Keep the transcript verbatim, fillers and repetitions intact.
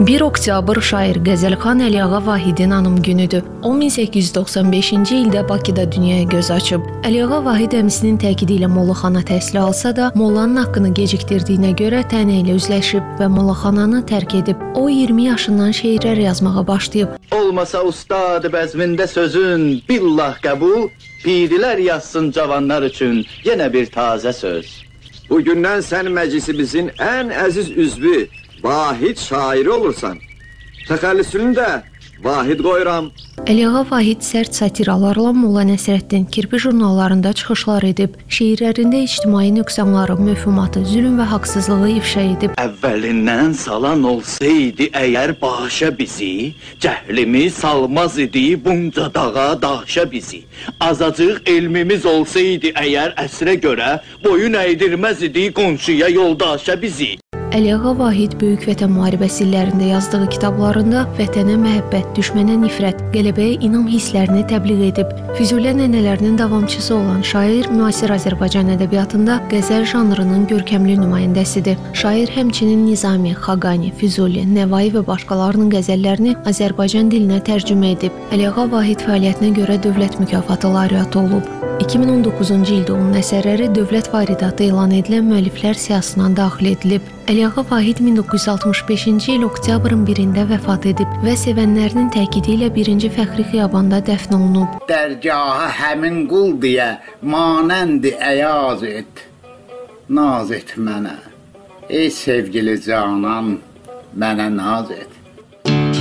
bir oktyabr şair Qəzəlxan Əliağa Vahidin anım günüdür. O min səkkiz yüz doxsan beşinci ildə Bakıda dünyaya göz açıb. Əliağa Vahid əmisinin təkidi ilə mollaxana təhsil alsa da, mollanın haqqını gecikdirdiyinə görə tənə ilə üzləşib və mollaxananı tərk edib. O iyirmi yaşından şeirlər yazmağa başlayıb. Olmasa ustad bəzmində sözün, billah qəbul, pirilər yazsın cavanlar üçün yenə bir tazə söz. Bugündən sən məclisimizin ən əziz üzvü, Vahid şairi olursan. Təxəllüsünü də Vahid qoyuram. Əliağa Vahid sərt satiralarla Molla Nəsrəddin kirpi jurnallarında çıxışlar edib, şeirlərində ictimai nöqsanları, möfhumatı, zülm və haqsızlığı ifşa edib. Əvvəlindən salan olsaydı əgər başa bizi, cəhlimi salmaz idi bunca dağa daşa bizi. Azacıq elmimiz olsaydı əgər əsrə görə, boyun əydirməz idi qonşuya yoldaşa bizi. Əliağa Vahid Böyük Vətən müharibəsi illərində yazdığı kitablarında vətənə məhəbbət, düşmənə nifrət, qələbəyə inam hisslərini təbliğ edib. Füzuli ənənələrinin davamçısı olan şair müasir Azərbaycan ədəbiyyatında qəzəl janrının görkəmli nümayəndəsidir. Şair həmçinin Nizami, Xaqani, Füzuli, Nəvai və başqalarının qəzəllərini Azərbaycan dilinə tərcümə edib. Əliağa Vahid fəaliyyətinə görə dövlət mükafatı laureatı olub. iki min on doqquzuncu ildə onun əsərləri dövlət varidatı elan edilən müəlliflər siyahısına daxil edilib. Əliağa Vahid min doqquz yüz altmış beşinci il oktyabrın birində vəfat edib və sevənlərinin təkidi ilə birinci Fəxri Xiyabanda dəfn olunub. Dərgahə həmin qul deyə manəndi əyaz et, naz et mənə. Ey sevgili canan, mənə naz et.